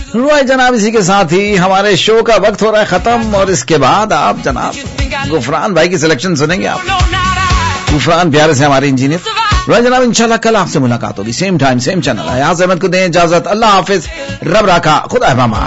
Right जनाब, इसी के साथ ही हमारे शो का वक्त हो रहा है खत्म और इसके बाद आप जनाब गुफरान भाई की सिलेक्शन सुनेंगे। आप गुफरान प्यारे से हमारे इंजीनियर। राइट जनाब, इंशाल्लाह कल आपसे मुलाकात होगी, same time same channel. Ayaz Ahmad को दें इजाजत, अल्लाह हाफिज, रब राखा, खुदा हिफाज़त।